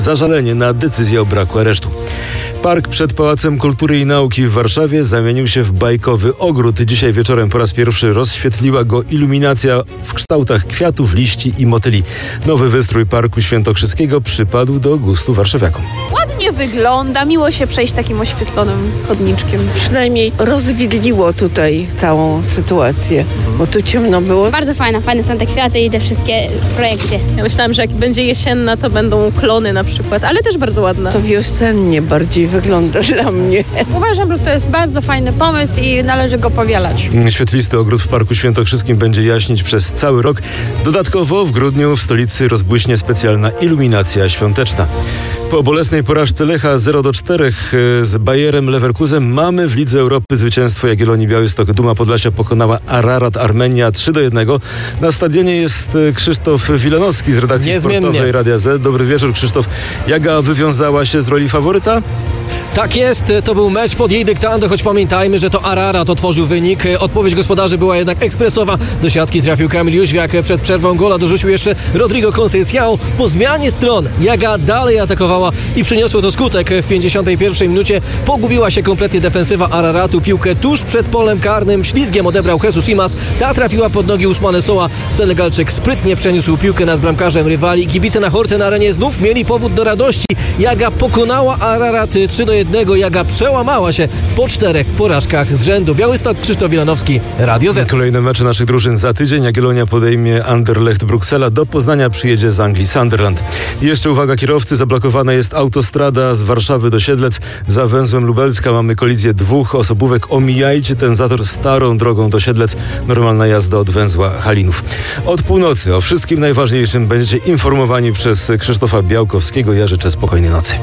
zażalenie na decyzję o braku aresztu. Park przed Pałacem Kultury i Nauki w Warszawie zamienił się w bajkowy ogród. Dzisiaj wieczorem po raz pierwszy rozświetliła go iluminacja w kształtach kwiatów, liści i motyli. Nowy wystrój Parku Świętokrzyskiego przypadł do gustu warszawiakom. Ładnie wygląda, miło się przejść takim oświetlonym chodniczkiem. Przynajmniej rozwidliło tutaj całą sytuację, bo tu ciemno było. Bardzo fajne są te kwiaty i te wszystkie projekcje. Ja myślałam, że jak będzie jesienna, to będą klony na przykład, ale też bardzo ładne. To wiosennie bardziej wygląda dla mnie. Uważam, że to jest bardzo fajny pomysł i należy go powielać. Świetlisty ogród w Parku Świętokrzyskim będzie jaśnić przez cały rok. Dodatkowo w grudniu w stolicy rozbłyśnie specjalna iluminacja świąteczna. Po bolesnej porażce Lecha 0-4 z Bayerem Leverkusen mamy w Lidze Europy zwycięstwo Jagiellonii Białystok. Duma Podlasia pokonała Ararat Armenia 3-1. Na stadionie jest Krzysztof Wilanowski z redakcji sportowej Radia Z. Dobry wieczór, Krzysztof. Jaga wywiązała się z roli faworyta? Tak jest, to był mecz pod jej dyktando, choć pamiętajmy, że to Ararat otworzył wynik. Odpowiedź gospodarzy była jednak ekspresowa. Do siatki trafił Kamil Jóźwiak. Przed przerwą gola dorzucił jeszcze Rodrigo Conceição. Po zmianie stron Jaga dalej atakowała i przyniosło to skutek. W 51 minucie pogubiła się kompletnie defensywa Araratu. Piłkę tuż przed polem karnym ślizgiem odebrał Jesus Imas. Ta trafiła pod nogi Ousmane Soa. Senegalczyk sprytnie przeniósł piłkę nad bramkarzem rywali. Kibice na Horten Arenie znów mieli powód do radości. Jaga pokonała Ararat 3-1. Jaga przełamała się po 4 porażkach z rzędu. Białystok, Krzysztof Wilanowski, Radio Z. Kolejne mecze naszych drużyn za tydzień. Jagiellonia podejmie Anderlecht Bruksela. Do Poznania przyjedzie z Anglii Sunderland. I jeszcze uwaga kierowcy, zablokowana jest autostrada z Warszawy do Siedlec. Za węzłem Lubelska mamy kolizję 2 osobówek. Omijajcie ten zator starą drogą do Siedlec. Normalna jazda od węzła Halinów. Od północy o wszystkim najważniejszym będziecie informowani przez Krzysztofa Białkowskiego. Ja życzę spokojnej nocy.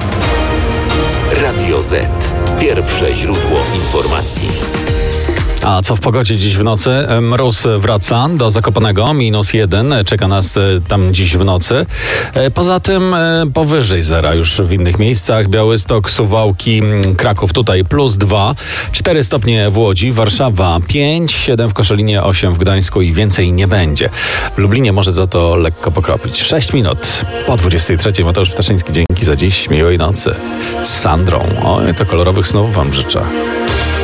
Radio Z. Pierwsze źródło informacji. A co w pogodzie dziś w nocy? Mróz wraca do Zakopanego, -1. Czeka nas tam dziś w nocy. Poza tym powyżej zera już w innych miejscach. Białystok, Suwałki, Kraków tutaj +2. 4 stopnie w Łodzi, Warszawa 5, 7 w Koszalinie, 8 w Gdańsku i więcej nie będzie. W Lublinie może za to lekko pokropić. 6 minut po 23. Mateusz Ptaszyński, dzięki za dziś. Miłej nocy z Sandrą. Oj, to kolorowych snów wam życzę.